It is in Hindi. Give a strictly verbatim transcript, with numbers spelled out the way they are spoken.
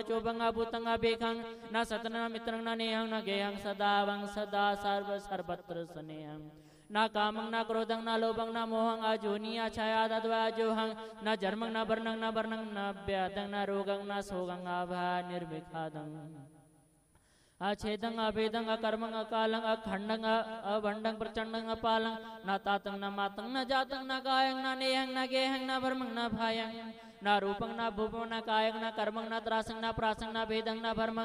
चोबंगा भूतंगा बेखंग न सतना मित्रंग न नेहंग न गेहंग सदा वंग सदा सर्व सर्वत्र स्नेहंग न कामंग न क्रोधंग न लोभंग न मोहंग अजोनिया छाया दद्वा जोहंग न जर्मंग न वर्णंग न वर्णंग न व्याधंग न रोगंग न सोगंग आभा निर्विखादंग अछेदंग अभेदंग अकर्मंग अकालंग अखंडंग अभंडंग प्रचंडंग अपालंग न तातंग न मातंग न जातंग न गायंग न नेहंग न गेहंग न भर्मंग न भायंग न रूपंग न भूपंग न कायंग न कर्मंग न त्रासंग न प्रासंग न भेदंग न भर्मंग